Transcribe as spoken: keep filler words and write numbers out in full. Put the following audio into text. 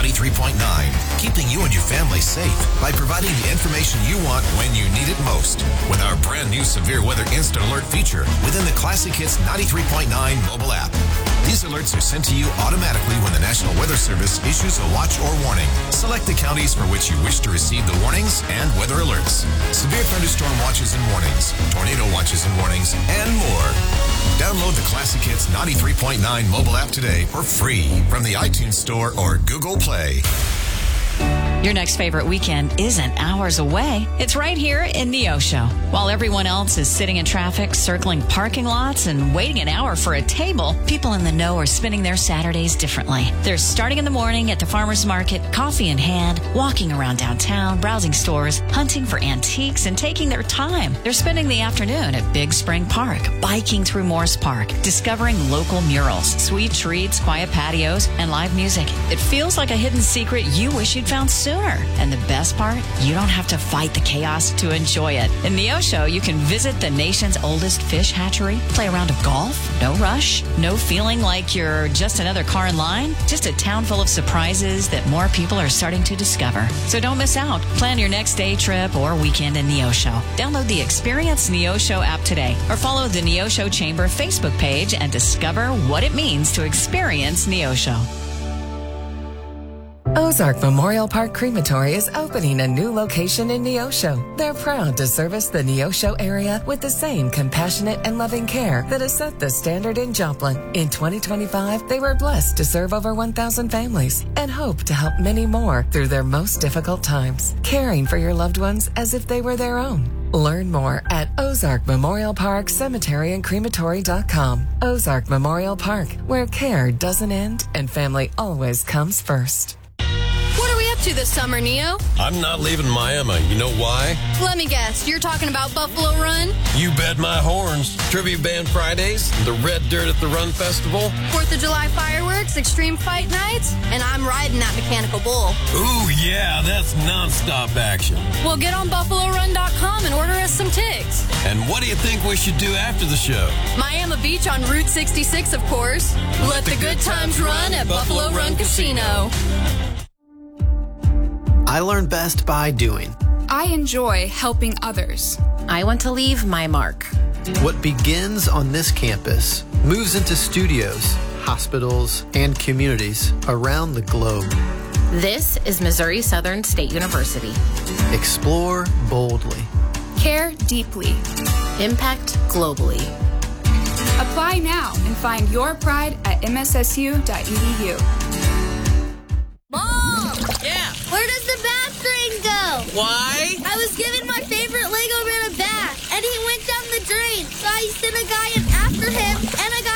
ninety-three point nine, keeping you and your family safe by providing the information you want when you need it most. With our brand new Severe Weather Instant Alert feature within the Classic Hits ninety-three point nine mobile app. These alerts are sent to you automatically when the National Weather Service issues a watch or warning. Select the counties for which you wish to receive the warnings and weather alerts. Severe thunderstorm watches and warnings, tornado watches and warnings, and more. Download the Classic Hits ninety-three point nine mobile app today for free from the iTunes Store or Google Play. Your next favorite weekend isn't hours away. It's right here in Neosho. While everyone else is sitting in traffic, circling parking lots, and waiting an hour for a table, people in the know are spending their Saturdays differently. They're starting in the morning at the farmer's market, coffee in hand, walking around downtown, browsing stores, hunting for antiques, and taking their time. They're spending the afternoon at Big Spring Park, biking through Morris Park, discovering local murals, sweet treats, quiet patios, and live music. It feels like a hidden secret you wish you'd found sooner. And the best part, you don't have to fight the chaos to enjoy it. In Neosho, you can visit the nation's oldest fish hatchery, play a round of golf, no rush, no feeling like you're just another car in line, just a town full of surprises that more people are starting to discover. So don't miss out. Plan your next day trip or weekend in Neosho. Download the Experience Neosho app today or follow the Neosho Chamber Facebook page and discover what it means to experience Neosho. Ozark Memorial Park Crematory is opening a new location in Neosho. They're proud to service the Neosho area with the same compassionate and loving care that has set the standard in Joplin. In twenty twenty-five, they were blessed to serve over one thousand families and hope to help many more through their most difficult times, caring for your loved ones as if they were their own. Learn more at Ozark Memorial Park Cemetery and Crematory dot com. Ozark Memorial Park, where care doesn't end and family always comes first. What are we up to this summer, Neo? I'm not leaving Miami. You know why? Let me guess. You're talking about Buffalo Run? You bet my horns. Tribute Band Fridays, the Red Dirt at the Run Festival. Fourth of July fireworks, extreme fight nights, and I'm riding that mechanical bull. Ooh, yeah, that's nonstop action. Well, get on Buffalo Run dot com and order us some tigs. And what do you think we should do after the show? Miami Beach on Route sixty-six, of course. Let, Let the, the good times run at Buffalo, Buffalo Run Casino. I learn best by doing. I enjoy helping others. I want to leave my mark. What begins on this campus moves into studios, hospitals, and communities around the globe. This is Missouri Southern State University. Explore boldly. Care deeply. Impact globally. Apply now and find your pride at m s s u dot e d u. Mom! Yeah? Where does the bath drain go? Why? I was giving my favorite Lego man a bath, and he went down the drain, so I sent a guy in after him, and I got